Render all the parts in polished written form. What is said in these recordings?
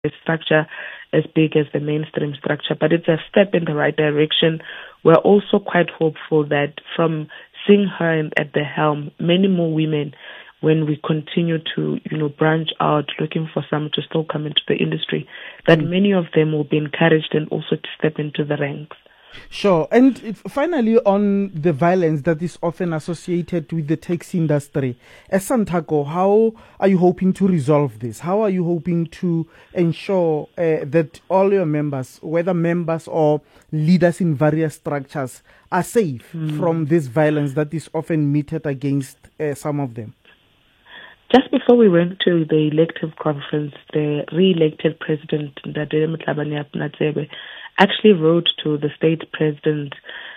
structure as big as the mainstream structure, but it's a step in the right direction. We're also quite hopeful that from seeing her at the helm, many more women, when we continue to, branch out looking for some to still come into the industry, that many of them will be encouraged and also to step into the ranks. Sure. And finally, on the violence that is often associated with the taxi industry, as Santaco, how are you hoping to resolve this? How are you hoping to ensure that all your members, whether members or leaders in various structures, are safe from this violence that is often meted against some of them? Just before we went to the elective conference, the re-elected president, Ndadele Mhlabane Natsebe, actually wrote to the state president,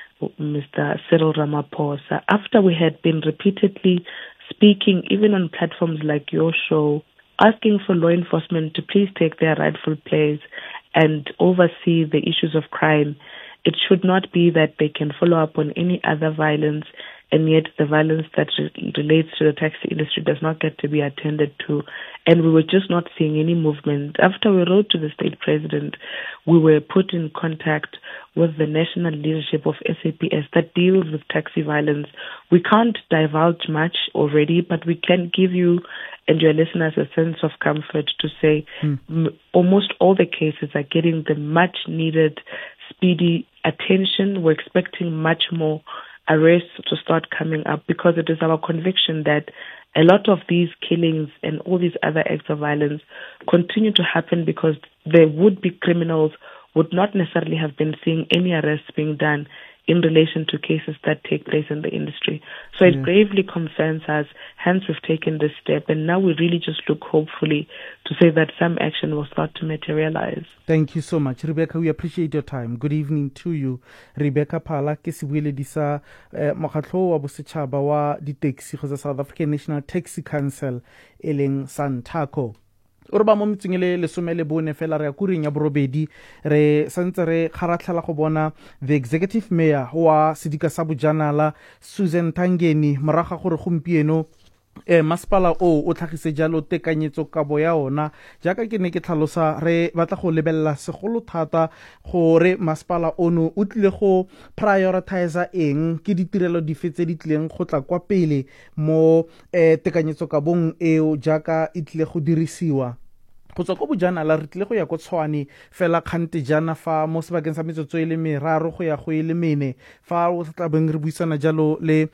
Mr. Cyril Ramaphosa, after we had been repeatedly speaking, even on platforms like your show, asking for law enforcement to please take their rightful place and oversee the issues of crime. It should not be that they can follow up on any other violence, and yet the violence that relates to the taxi industry does not get to be attended to. And we were just not seeing any movement. After we wrote to the state president, we were put in contact with the national leadership of SAPS that deals with taxi violence. We can't divulge much already, but we can give you and your listeners a sense of comfort to say almost all the cases are getting the much needed speedy attention. We're expecting much more arrests to start coming up, because it is our conviction that a lot of these killings and all these other acts of violence continue to happen because the would-be criminals would not necessarily have been seeing any arrests being done in relation to cases that take place in the industry. So it gravely concerns us, hence we've taken this step, and now we really just look hopefully to say that some action will start to materialize. Thank you so much, Rebecca. We appreciate your time. Good evening to you. Rebecca Phala ke sebueledi sa mokgatlho wa bosetšhaba wa di-taxi kgotsa South African National Taxi Council e leng Santaco. O re ba mo metseng le lesome le bone fela re ya kuring ya borobedi re santse re kgaratlhela go bona the executive mayor wa sedika sa bojanala Susan Tangeni moraga gore gompieno masepala o tlhagise jalo tekanyetso kabo ya ona jaaka ke ne ke tlhalosa re batla go lebella segolo thata gore masepala ono o tlile go prioritize eng ke ditirelo dife tse di tlileng go tla kwa pele mo tekanyetso kabong eo jaaka e tlile go dirisiwa go tswa go bojanala re tlile go ya go Tshwane fela kgante jana fa mo sebakeng sa metsotso e le meraro go ya go e le mene fa o tla beng re buisana jalo le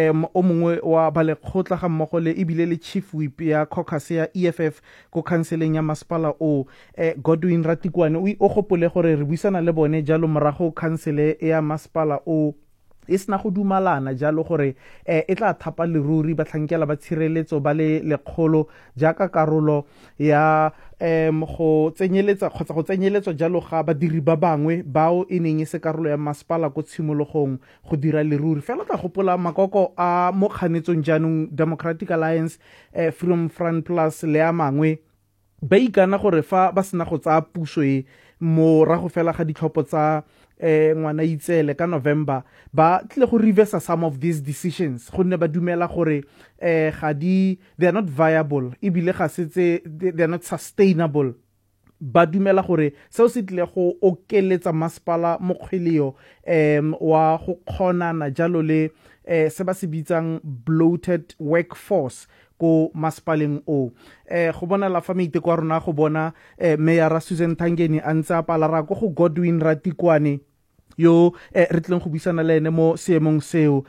o mongwe wa balekgotla ga mmogo le ebile le chief whip ya caucus ya EFF go counseling ya masepala o Godwin Ratikwane o gopole gore re buisana le bone jalo morago council ya masepala o e sena go dumalana jalo gore e tla thapa leruri ba tlhankela ba tshireletso ba le lekgolo jaaka karolo ya go tsenyeletsa kgotsa go tsenyeletswa jalo ga badiri ba bangwe bao e neng e se karolo ya masepala go tshimologong go dira leruri fela tla gopola makoko a mo kganetsong jaanong Democratic Alliance Freedom Front Plus le a mangwe ba ikana gore fa ba sena go tsaya puso e morago fela ga ditlhopho tsa ngwana Itsele ka November ba tle go reverse some of these decisions gonne ba dumela gore they are not viable ebile ga setse they are not sustainable ba dumela gore seo se tle go okeletsa masepala mo kgweleo wa go kgonana jalo le se ba se bitsang bloated workforce ko maspaleng o go bona la famite kwa rona go bona Mayor Susan Tangeni a ntse a palara go Godwin Ratikwane yo re tleng go buisana le ene mo seemong seo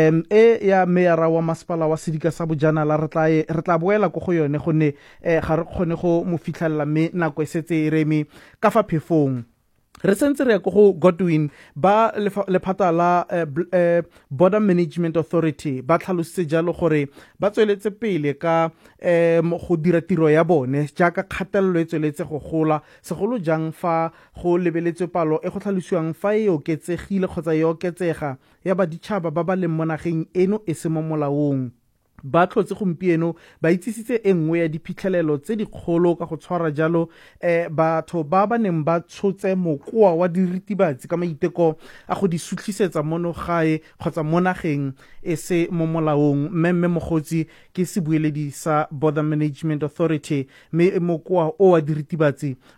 ya Mayor wa masepala wa sedika sa bojanala re tla boela go yone gonne ga re kgone go mo fitlhalla me nako e setse e reme ka fa phefong re sentse re go Godwin ba lephata la Border Management Authority ba tlhalositse jalo gore ba tsweletse pele ka go dira tiro ya bone jaaka kgatelelo e tsweletse go gola segolo jang fa go lebeletse palo e go tlhalosiwang fa e oketsegile kgotsa e oketsega ya baditšhaba ba ba leng mo nageng eno e se mo molaong ba tlhotse gompieno ba itsisitse e nngwe ya diphitlhelelo tse dikgolo ka go tshwara jalo batho ba ba neng ba tshotse mokoa wa diritibatsi ka maiteko a go di sutlhisetsa mono gae kgotsa mo nageng e se mo molaong. Mme Mogotsi ke sebueledi sa Border Management Authority, mme mokoa o wa diritibatsi